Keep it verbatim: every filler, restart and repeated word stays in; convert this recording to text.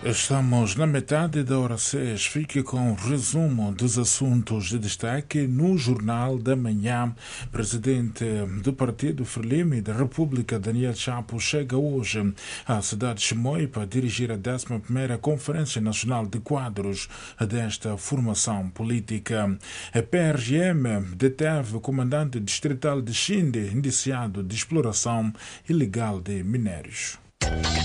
Estamos na metade da hora seis. Fique com o resumo dos assuntos de destaque no Jornal da Manhã. Presidente do Partido Frelimo da República, Daniel Chapo, chega hoje à cidade de Chimoio para dirigir a décima primeira Conferência Nacional de Quadros desta formação política. A P R M deteve o comandante distrital de Xinde, indiciado de exploração ilegal de minérios.